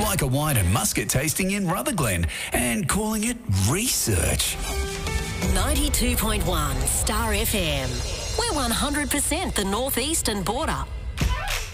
like a wine and muscat tasting in Rutherglen and calling it research. 92.1 Star FM. We're 100% the northeastern border.